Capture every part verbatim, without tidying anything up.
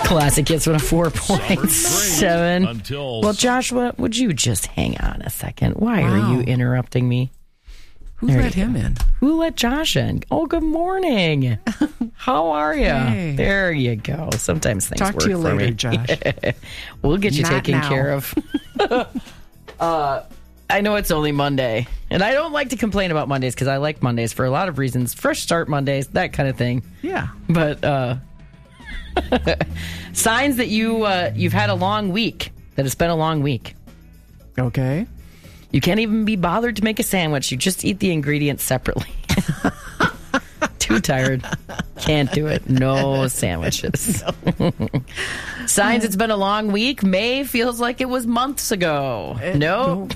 Classic Hits one oh four point seven. Until Well, Joshua, would you just hang on a second? Why Wow. are you interrupting me? Who There let you him in? Who let Josh in? Oh, good morning. How are you? Hey. There you go. Sometimes things Talk work to you for later, me. Josh. We'll get you Not taken now. care of. uh, I know it's only Monday, and I don't like to complain about Mondays because I like Mondays for a lot of reasons. Fresh start Mondays, that kind of thing. Yeah. But uh, signs that you uh, you've had a long week. That it's been a long week. Okay. You can't even be bothered to make a sandwich. You just eat the ingredients separately. Too tired. Can't do it. No sandwiches. Signs it's been a long week. May feels like it was months ago. No.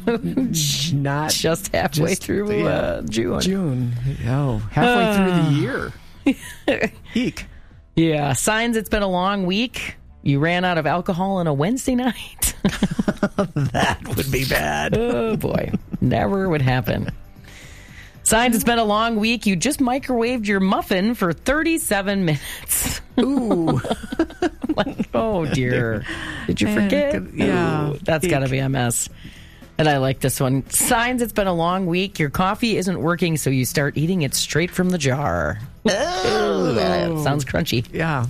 Not Just halfway just- through yeah. uh, June. June. Oh, halfway through the year. Eek. Yeah. Signs it's been a long week. You ran out of alcohol on a Wednesday night. That would be bad. Oh, boy. Never would happen. Signs it's been a long week. You just microwaved your muffin for thirty-seven minutes. Ooh. Like, oh, dear. Did you Man, forget? good- yeah. Ooh, that's got to be a mess. And I like this one. Signs it's been a long week. Your coffee isn't working, so you start eating it straight from the jar. Oh, that sounds crunchy. Yeah.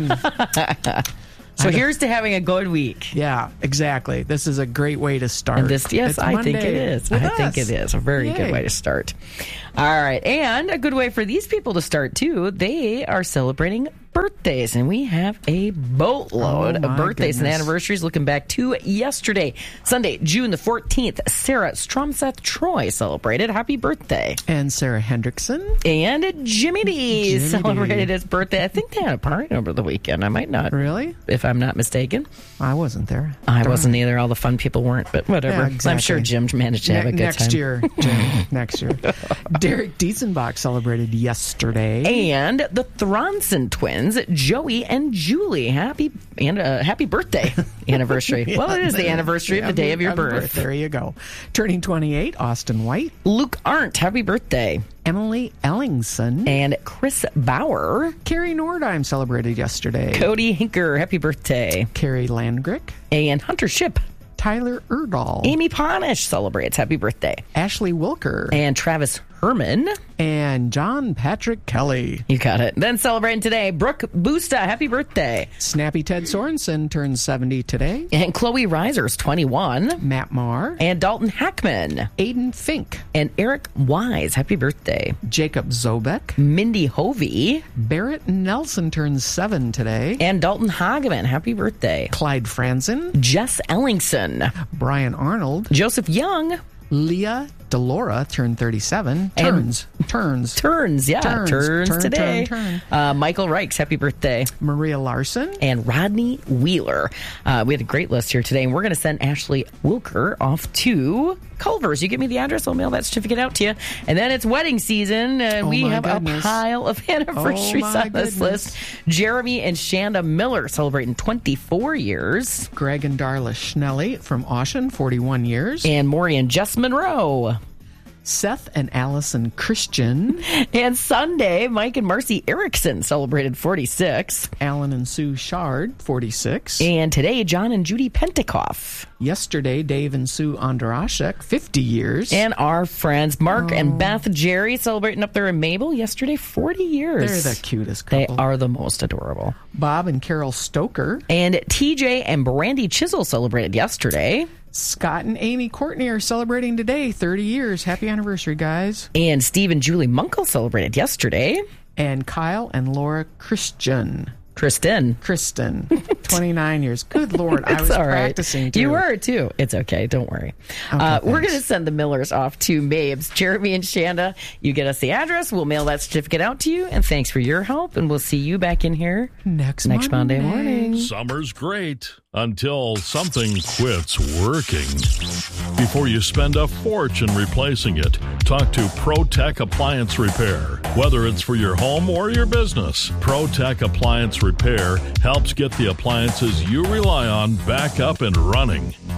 Mm. So here's to having a good week. Yeah, exactly. This is a great way to start. And this, yes, It's I think it Monday is. with I us. think it is a very Yay. good way to start. All right, and a good way for these people to start too. They are celebrating birthdays, and we have a boatload Oh, of my birthdays and goodness. anniversaries. Looking back to yesterday, Sunday, June the fourteenth, Sarah Stromseth Troy celebrated. Happy birthday! And Sarah Hendrickson. And Jimmy D Jimmy D. celebrated his birthday. I think they had a party over the weekend. I might not, Really? if I'm not mistaken. I wasn't there. I wasn't either. All the fun people weren't, but whatever. Yeah, I'm exactly. sure Jim managed to have Ne- a good next time. year, Jim, next year. Derek Diezenbach celebrated yesterday. And the Thronson twins, Joey and Julie. Happy and uh, happy birthday anniversary. Well, it is the anniversary of the day of your Happy birth. There you go. Turning twenty-eight, Austin White, Luke Arndt, happy birthday. Emily Ellingson, And Chris Bauer. Carrie Nordheim celebrated yesterday. Cody Hinker, happy birthday. Carrie Landgrick, And Hunter Ship. Tyler Erdahl, Amy Ponish celebrates happy birthday. Ashley Wilker, And Travis Herman. and John Patrick Kelly. You got it. Then celebrating today, Brooke Busta, happy birthday. Snappy Ted Sorensen turns seventy today. And Chloe Reiser's twenty-one. Matt Marr, And Dalton Hackman. Aiden Fink, And Eric Wise, happy birthday. Jacob Zobek, Mindy Hovey. Barrett Nelson turns seven today. And Dalton Hageman, happy birthday. Clyde Franzen, Jess Ellingson. Brian Arnold, Joseph Young. Leah Delora turned thirty-seven. And- Turns, turns. Turns, yeah, turns, Turns, turn, today. turn, Uh, Michael Reichs, happy birthday. Maria Larson, And Rodney Wheeler. Uh, we had a great list here today, and we're going to send Ashley Wilker off to Culver's. You give me the address, I'll mail that certificate out to you. And then it's wedding season. Uh, Oh, we my have goodness. a pile of anniversaries Oh, my on this goodness. list. Jeremy and Shanda Miller celebrating twenty-four years. Greg and Darla Schnelly from Austin, forty-one years. And Maury and Jess Monroe. Seth and Allison Christian, And Sunday, Mike and Marcy Erickson celebrated forty-six. Alan and Sue Shard, forty-six. And today, John and Judy Pentikoff. Yesterday, Dave and Sue Andrashek, fifty years. And our friends, Mark Oh. and Beth Jerry, celebrating up there in Mabel. Yesterday, forty years. They're the cutest They couple. are the most adorable. Bob and Carol Stoker. And T J and Brandy Chisel celebrated yesterday. Scott and Amy Courtney are celebrating today, thirty years. Happy anniversary, guys. And Steve and Julie Munkle celebrated yesterday. And Kyle and Laura Christian. Kristen. Kristen, twenty-nine years. Good Lord, I It's was all right. practicing too. You were too. It's okay. Don't worry. uh, we're thanks. going to send the Millers off to Mabes. Jeremy and Shanda, you get us the address. We'll mail that certificate out to you. And thanks for your help. And we'll see you back in here Next, next Monday, Monday. morning. Summer's great until something quits working. Before you spend a fortune replacing it, talk to ProTech Appliance Repair. Whether it's for your home or your business, ProTech Appliance Repair helps get the appliances you rely on back up and running.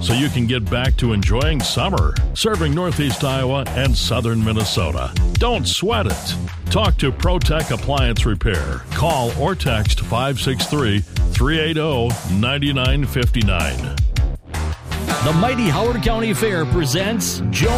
so you can get back to enjoying summer, serving Northeast Iowa and southern Minnesota. Don't sweat it. Talk to ProTech Appliance Repair. Call or text five six three, three eight zero, nine nine five nine. The Mighty Howard County Fair presents Joe